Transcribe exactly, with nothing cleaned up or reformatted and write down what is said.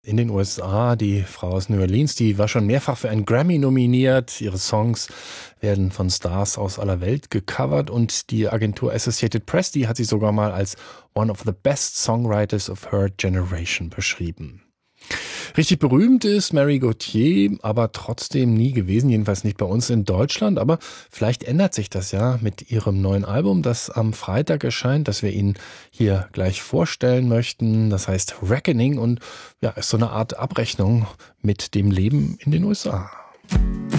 In den U S A, die Frau aus New Orleans, die war schon mehrfach für einen Grammy nominiert. Ihre Songs werden von Stars aus aller Welt gecovert und die Agentur Associated Press, die hat sie sogar mal als one of the best songwriters of her generation beschrieben. Richtig berühmt ist Mary Gauthier, aber trotzdem nie gewesen, jedenfalls nicht bei uns in Deutschland. Aber vielleicht ändert sich das ja mit ihrem neuen Album, das am Freitag erscheint, das wir Ihnen hier gleich vorstellen möchten. Das heißt Reckoning und ja, ist so eine Art Abrechnung mit dem Leben in den U S A.